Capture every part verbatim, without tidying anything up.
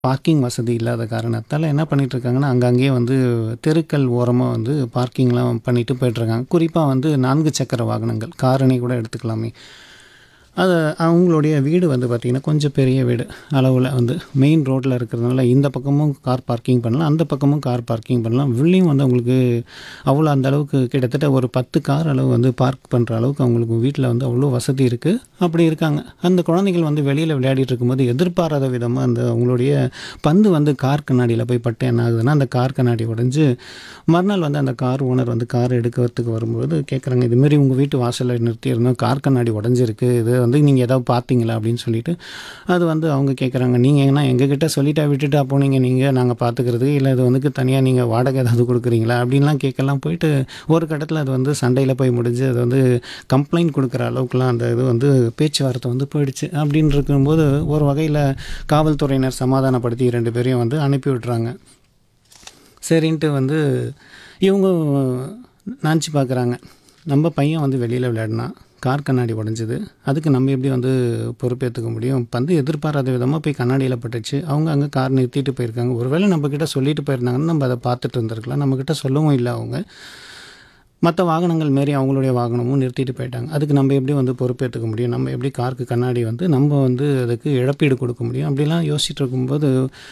Parking வசதி இல்லாத காரணத்தால என்ன பண்ணிட்டு இருக்காங்கன்னா, அங்கங்கேயே வந்து தெருக்கள் ஓரமா வந்து பார்க்கிங்லாம் பண்ணிட்டு போயிட்டுருக்காங்க. குறிப்பா வந்து நான்கு சக்கர வாகனங்கள், காரணி கூட எடுத்துக்கலாமே. அது அவங்களுடைய வீடு வந்து பார்த்திங்கன்னா, கொஞ்சம் பெரிய வீடு அளவுல வந்து மெயின் ரோட்ல இருக்கிறதுனால இந்த பக்கமும் கார் பார்க்கிங் பண்ணலாம், அந்த பக்கமும் கார் பார்க்கிங் பண்ணலாம். உள்ளேயும் வந்து அவங்களுக்கு அவ்வளோ அந்த அளவுக்கு கிட்டத்தட்ட ஒரு பத்து கார் அளவு வந்து பார்க் பண்ணுற அளவுக்கு அவங்களுக்கு வீட்டில் வந்து அவ்வளோ வசதி இருக்குது. அப்படி இருக்காங்க. அந்த குழந்தைகள் வந்து வெளியில் விளையாடிட்டு இருக்கும்போது எதிர்பாராத விதமாக அந்த அவங்களுடைய பந்து வந்து கார் கண்ணாடியில் போய் பட்டு என்ன ஆகுதுன்னா, அந்த கார் கண்ணாடி உடைஞ்சு மறுநாள் வந்து அந்த கார் ஓனர் வந்து கார் எடுக்கிறதுக்கு வரும்போது கேட்குறாங்க, இதுமாரி உங்கள் வீட்டு வாசலில் நிறுத்தியிருந்தோம், கார் கண்ணாடி உடஞ்சிருக்கு, இது வந்து நீங்கள் ஏதாவது பார்த்தீங்களா அப்படின்னு சொல்லிட்டு அது வந்து அவங்க கேட்குறாங்க. நீங்கள் ஏன்னா எங்ககிட்ட சொல்லிட்டா விட்டுட்டா போனீங்க, நீங்கள் நாங்கள் பார்த்துக்கிறது இல்லை, இது வந்து தனியாக நீங்கள் வாடகை ஏதாவது கொடுக்குறீங்களா அப்படின்லாம் கேட்கலாம் போயிட்டு ஒரு கட்டத்தில் அது வந்து சண்டையில் போய் முடிஞ்சு அது வந்து கம்ப்ளைண்ட் கொடுக்குற அளவுக்குலாம் அந்த இது வந்து பேச்சுவார்த்தை வந்து போயிடுச்சு. அப்படின்னு இருக்கும்போது ஒரு வகையில் காவல்துறையினர் சமாதானப்படுத்தி ரெண்டு பேரையும் வந்து அனுப்பி விட்றாங்க. சரின்ட்டு வந்து இவங்க நினச்சி பார்க்குறாங்க, நம்ம பையன் வந்து வெளியில் விளையாடினா கார் கண்ணாடி உடஞ்சிது, அதுக்கு நம்ம எப்படி வந்து பொறுப்பேற்றுக்க முடியும்? பந்து எதிர்பாராத விதமாக போய் கண்ணாடியில் பட்டுச்சு, அவங்க அங்கே கார் நிறுத்திட்டு போயிருக்காங்க. ஒருவேளை நம்மக்கிட்ட சொல்லிட்டு போயிருந்தாங்கன்னு நம்ம அதை பார்த்துட்டு இருந்திருக்கலாம். நம்மக்கிட்ட சொல்லவும் இல்லை அவங்க. மற்ற வாகனங்கள் மாரி அவங்களுடைய வாகனமும் நிறுத்திட்டு போயிட்டாங்க. அதுக்கு நம்ம எப்படி வந்து பொறுப்பேற்றுக்க முடியும்? நம்ம எப்படி காருக்கு கண்ணாடி வந்து நம்ம வந்து அதுக்கு இழப்பீடு கொடுக்க முடியும்? அப்படிலாம் யோசிச்சுட்டு இருக்கும்போது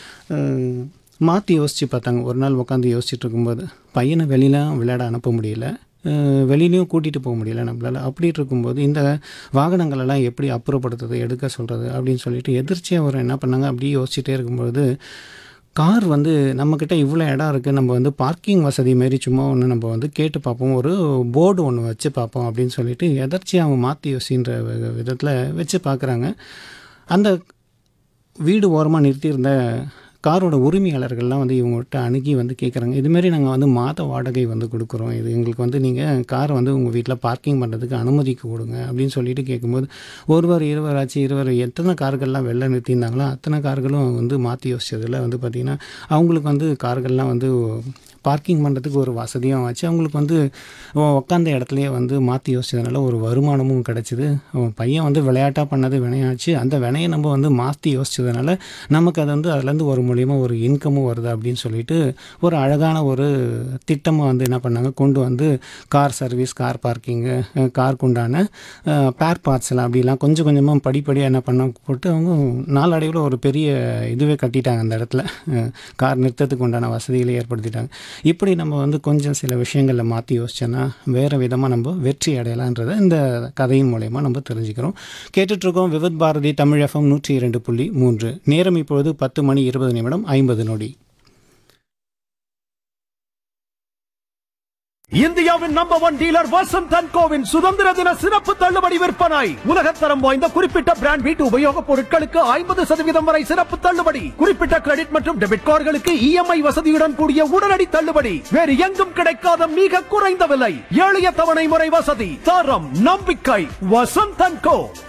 மாற்றி யோசித்து பார்த்தாங்க. ஒரு நாள் உட்காந்து யோசிச்சுட்டு இருக்கும்போது பையனை வெளியெலாம் விளையாட அனுப்ப முடியல, வெளியிலையும் கூட்டிகிட்டு போக முடியல நம்மளால். அப்படி இருக்கும்போது இந்த வாகனங்களெல்லாம் எப்படி அப்புறப்படுத்துறது, எடுக்க சொல்கிறது அப்படின்னு சொல்லிட்டு எதிர்ச்சியாக அவர் என்ன பண்ணாங்க, அப்படியே யோசிச்சுட்டே இருக்கும்போது கார் வந்து நம்மக்கிட்ட இவ்வளோ இடம் இருக்குது, நம்ம வந்து பார்க்கிங் வசதி மாரி சும்மா ஒன்று நம்ம வந்து கேட்டு பார்ப்போம், ஒரு போர்டு ஒன்று வச்சு பார்ப்போம் அப்படின்னு சொல்லிட்டு எதர்ச்சியாக அவங்க மாற்றி யோசின்ற விதத்தில் வச்சு பார்க்குறாங்க. அந்த வீடு ஓரமாக நிறுத்தியிருந்த காரோட உரிமையாளர்கள்லாம் வந்து இவங்ககிட்ட அணுகி வந்து கேட்குறாங்க, இதுமாரி நாங்கள் வந்து மாத வாடகை வந்து கொடுக்குறோம், இது எங்களுக்கு வந்து நீங்கள் காரை வந்து உங்கள் வீட்டில் பார்க்கிங் பண்ணுறதுக்கு அனுமதிக்கு கொடுங்க அப்படின்னு சொல்லிட்டு கேட்கும்போது ஒருவர் இருவர் ஆச்சு, இருவர் எத்தனை கார்கள்லாம் வெளில நிறுத்தியிருந்தாங்களோ அத்தனை கார்களும் வந்து மாற்றி யோசிச்சதில் வந்து பார்த்திங்கன்னா அவங்களுக்கு வந்து கார்கள்லாம் வந்து பார்க்கிங் பண்ணுறதுக்கு ஒரு வசதியும் ஆச்சு. அவங்களுக்கு வந்து உட்காந்த இடத்துலையே வந்து மாற்றி யோசிச்சதுனால ஒரு வருமானமும் கிடச்சிது. அவன் பையன் வந்து விளையாட்டாக பண்ணது வினையாச்சு, அந்த வினையை நம்ம வந்து மாற்றி யோசிச்சதுனால நமக்கு அது வந்து அதுலேருந்து ஒரு மூலியமாக ஒரு இன்கமும் வருது அப்படின்னு சொல்லிட்டு ஒரு அழகான ஒரு திட்டமாக வந்து என்ன பண்ணாங்க, கொண்டு வந்து கார் சர்வீஸ், கார் பார்க்கிங்கு, காருக்கு உண்டான பேர் பார்ட்ஸ்லாம் அப்படிலாம் கொஞ்சம் கொஞ்சமாக படிப்படியாக என்ன பண்ண போட்டு அவங்க நாளடைவில் ஒரு பெரிய இதுவே கட்டிட்டாங்க. அந்த இடத்துல கார் நிறுத்தத்துக்கு உண்டான வசதிகளை ஏற்படுத்திட்டாங்க. இப்படி நம்ம வந்து கொஞ்சம் சில விஷயங்களில் மாற்றி யோசிச்சோன்னா வேறு விதமாக நம்ம வெற்றி அடையலான்றதை இந்த கதையின் மூலயமா நம்ம தெரிஞ்சுக்கிறோம். கேட்டுட்ருக்கோம் விவித் பாரதி தமிழ் எஃப்எம் நூற்றி இரண்டு புள்ளி மூன்று. நேரம் இப்பொழுது பத்து மணி இருபது நிமிடம் ஐம்பது நொடி. இந்தியாவின் number one dealer Vasanth and CoWIN சுதந்திர தின சிறப்பு தள்ளுபடி விற்பனை. உலகத்தரம் வாய்ந்த குறிப்பிட்ட பிராண்ட் வீட்டு உபயோகப் பொருட்களுக்கு ஐம்பது சதவீதம் வரை சிறப்பு தள்ளுபடி. குறிப்பிட்ட கிரெடிட் மற்றும் டெபிட் கார்டுகளுக்கு இஎம்ஐ வசதியுடன் கூடிய உடனடி தள்ளுபடி. வேறு எங்கும் கிடைக்காத மிக குறைந்த விலை, எளிய தவணை முறை வசதி, தரம், நம்பிக்கை. வசந்த் அண்ட் கோ.